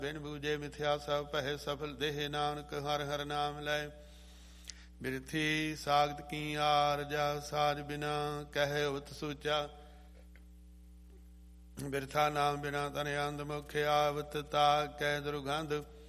ਬਿਨ ਬੂਝੇ ਮਿਥਿਆ ਸਭ ਪਹਿ ਸਫਲ ਦੇਹ ਨਾਨਕ ਹਰ ਹਰ ਨਾਮ ਲੈ। ਬਿਰਥੀ ਸਾਗਤ ਕੀ ਆਰਜਾ ਸਾਜ ਬਿਨਾ ਕਹਿ ਉਤ ਸੂਚਾ। ਬਿਰਥਾ ਨਾਮ ਬਿਨਾ ਤਨ ਅੰਧ ਮੁਖ ਆਵਤ ਤਾ ਕਹਿ ਦੁਰਗੰਧ।